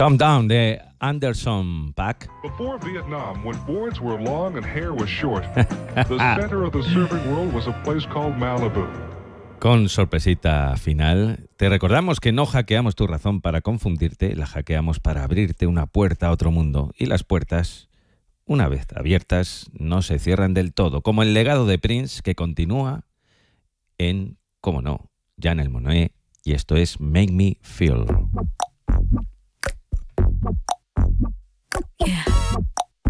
Calm Down de Anderson .Paak. Before Vietnam, when boards were long and hair was short, the center of the serving world was a place called Malibu. Con sorpresita final, te recordamos que no hackeamos tu razón para confundirte, la hackeamos para abrirte una puerta a otro mundo. Y las puertas, una vez abiertas, no se cierran del todo, como el legado de Prince que continúa en, cómo no, Janelle Monáe, y esto es Make Me Feel.